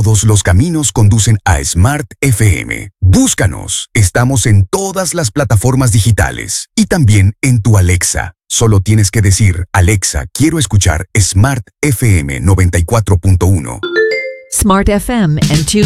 todos los caminos conducen a Smart FM. Búscanos. Estamos en todas las plataformas digitales y también en tu Alexa. Solo tienes que decir, Alexa, quiero escuchar Smart FM 94.1. Smart FM and